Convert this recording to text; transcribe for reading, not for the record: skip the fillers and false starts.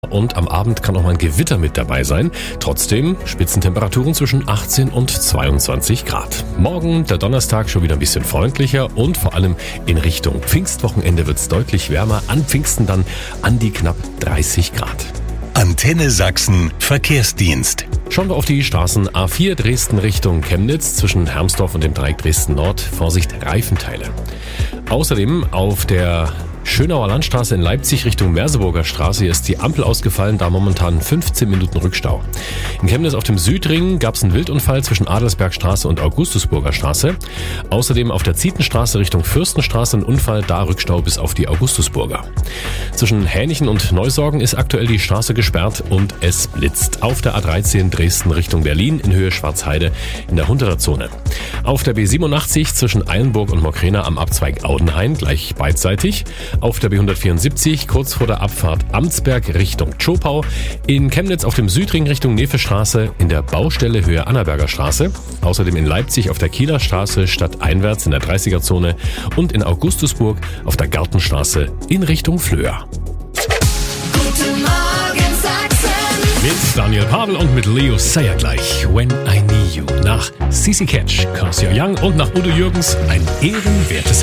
Und am Abend kann auch mal ein Gewitter mit dabei sein. Trotzdem Spitzentemperaturen zwischen 18 und 22 Grad. Morgen, der Donnerstag, schon wieder ein bisschen freundlicher und vor allem in Richtung Pfingstwochenende wird es deutlich wärmer. An Pfingsten dann an die knapp 30 Grad. Antenne Sachsen Verkehrsdienst. Schauen wir auf die Straßen A4 Dresden Richtung Chemnitz zwischen Hermsdorf und dem Dreieck Dresden Nord. Vorsicht, Reifenteile. Außerdem auf der Schönauer Landstraße in Leipzig Richtung Merseburger Straße. Hier ist die Ampel ausgefallen, da momentan 15 Minuten Rückstau. In Chemnitz auf dem Südring gab es einen Wildunfall zwischen Adelsbergstraße und Augustusburger Straße. Außerdem auf der Zietenstraße Richtung Fürstenstraße ein Unfall, da Rückstau bis auf die Augustusburger. Zwischen Hänichen und Neusorgen ist aktuell die Straße gesperrt und es blitzt. Auf der A13 Dresden Richtung Berlin in Höhe Schwarzheide in der 100er Zone. Auf der B87 zwischen Eilenburg und Mokrena am Abzweig Audenhain gleich beidseitig. Auf der B174 kurz vor der Abfahrt Amtsberg Richtung Zschopau. In Chemnitz auf dem Südring Richtung Nefestraße in der Baustelle Höhe Annaberger Straße. Außerdem in Leipzig auf der Kieler Straße stadteinwärts in der 30er Zone. Und in Augustusburg auf der Gartenstraße in Richtung Flöa. Guten Morgen Sachsen. Mit Daniel Pavel und mit Leo Sayer gleich. When I Need You. Nach CC Catch, Cause You're Young und nach Udo Jürgens ein ehrenwertes